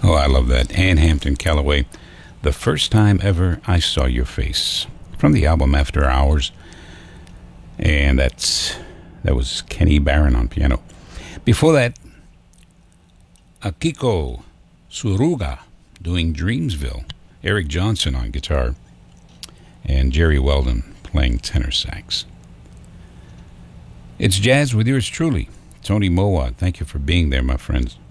Oh, I love that. Ann Hampton Callaway, The First Time Ever I Saw Your Face, from the album After Hours. And that was Kenny Barron on piano. Before that, Akiko Suruga doing Dreamsville, Eric Johnson on guitar, and Jerry Weldon playing tenor sax. It's jazz with yours truly, Tony Mowat. Thank you for being there, my friends.